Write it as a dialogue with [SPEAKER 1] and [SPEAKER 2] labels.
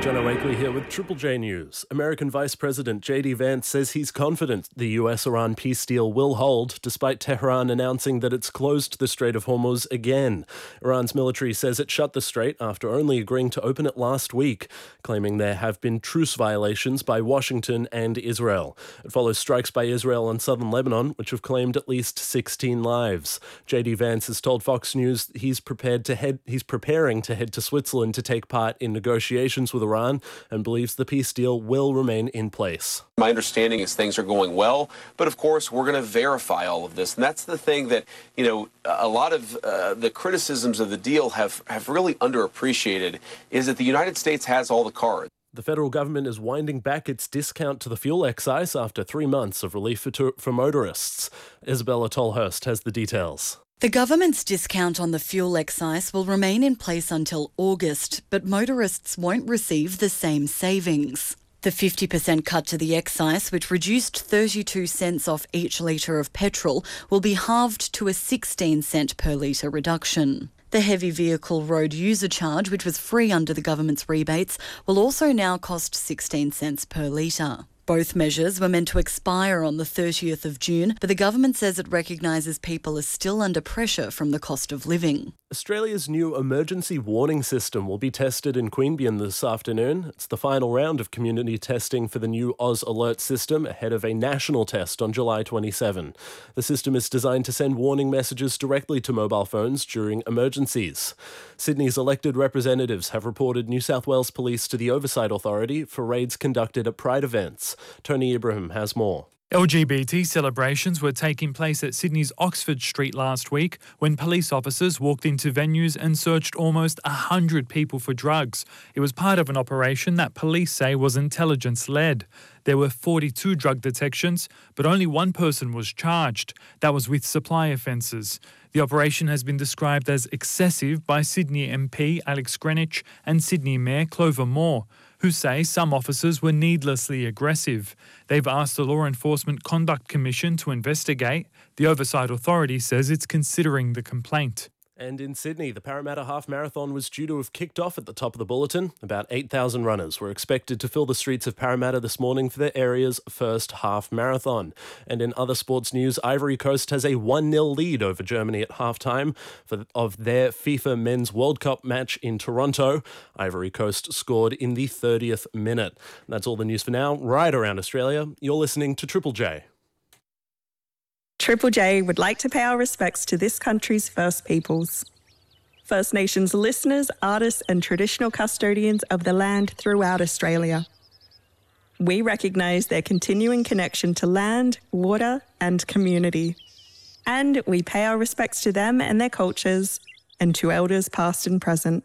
[SPEAKER 1] Jono Wakely here with Triple J News. American Vice President J.D. Vance says he's confident the US-Iran peace deal will hold, despite Tehran announcing that it's closed the Strait of Hormuz again. Iran's military says it shut the strait after only agreeing to open it last week, claiming there have been truce violations by Washington and Israel. It follows strikes by Israel on southern Lebanon, which have claimed at least 16 lives. J.D. Vance has told Fox News he's preparing to head to Switzerland to take part in negotiations with Iran and believes the peace deal will remain in place.
[SPEAKER 2] My understanding is things are going well, but of course we're going to verify all of this. And that's the thing that, a lot of the criticisms of the deal have really underappreciated, is that the United States has all the cards.
[SPEAKER 1] The federal government is winding back its discount to the fuel excise after 3 months of relief for motorists. Isabella Tolhurst has the details.
[SPEAKER 3] The government's discount on the fuel excise will remain in place until August, but motorists won't receive the same savings. The 50% cut to the excise, which reduced 32 cents off each litre of petrol, will be halved to a 16 cent per litre reduction. The heavy vehicle road user charge, which was free under the government's rebates, will also now cost 16 cents per litre. Both measures were meant to expire on the 30th of June, but the government says it recognises people are still under pressure from the cost of living.
[SPEAKER 1] Australia's new emergency warning system will be tested in Queanbeyan this afternoon. It's the final round of community testing for the new Oz Alert system ahead of a national test on July 27. The system is designed to send warning messages directly to mobile phones during emergencies. Sydney's elected representatives have reported New South Wales Police to the Oversight Authority for raids conducted at Pride events. Tony Ibrahim has more.
[SPEAKER 4] LGBT celebrations were taking place at Sydney's Oxford Street last week when police officers walked into venues and searched almost 100 people for drugs. It was part of an operation that police say was intelligence-led. There were 42 drug detections, but only one person was charged. That was with supply offences. The operation has been described as excessive by Sydney MP Alex Greenwich and Sydney Mayor Clover Moore, who say some officers were needlessly aggressive. They've asked the Law Enforcement Conduct Commission to investigate. The Oversight Authority says it's considering the complaint.
[SPEAKER 1] And in Sydney, the Parramatta Half Marathon was due to have kicked off at the top of the bulletin. About 8,000 runners were expected to fill the streets of Parramatta this morning for the area's first half marathon. And in other sports news, Ivory Coast has a 1-0 lead over Germany at halftime of their FIFA Men's World Cup match in Toronto. Ivory Coast scored in the 30th minute. That's all the news for now. Right around Australia, you're listening to Triple J.
[SPEAKER 5] Triple J would like to pay our respects to this country's First Peoples. First Nations listeners, artists and traditional custodians of the land throughout Australia. We recognise their continuing connection to land, water and community. And we pay our respects to them and their cultures and to elders past and present.